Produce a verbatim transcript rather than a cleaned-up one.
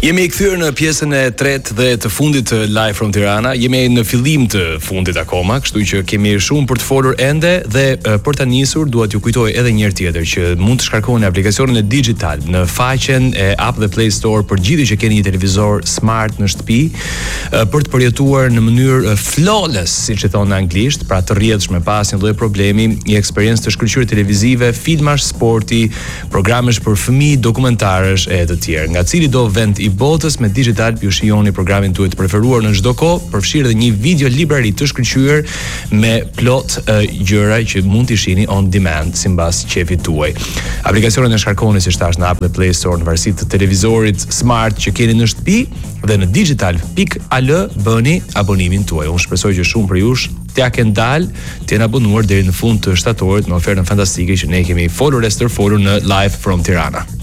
Jemi kthyer në pjesën e tretë dhe të fundit të Live from Tirana. Jemi në fillim të fundit akoma, kështu që kemi shumë për të folur ende dhe për ta nisur dua t'ju kujtoj edhe një herë tjetër që mund të shkarkoni aplikacionin e Digital në faqen e App dhe Play Store për gjithë që keni një televizor smart në shtëpi për të përjetuar në mënyrë flawless, siç e thonë anglisht, pra të rrjedhshme pa asnjë lloj problemi, një eksperiencë të shkëlqyer televizive, filmash sporti, programesh për fëmijë, dokumentarësh e të tjerë. Nga cili do vend i botës me Digital ju shijoni programin tuaj të preferuar në çdo kohë, përfshirë edhe një video librari të shkëlqyer me plot uh, gjëra që mund t'i shihni on demand sipas qefit tuaj. Aplikacionin e shkarkoni siç thash në App dhe Play Store në varësi të televizorit smart që keni në shtëpi dhe në digital dot al bëni abonimin tuaj. Unë shpresoj që shumë për jush t'ja kenë dal, t'jenë abonuar deri në fund të shtatorit me ofertën fantastike që ne kemi folur e stërfolur në Live from Tirana.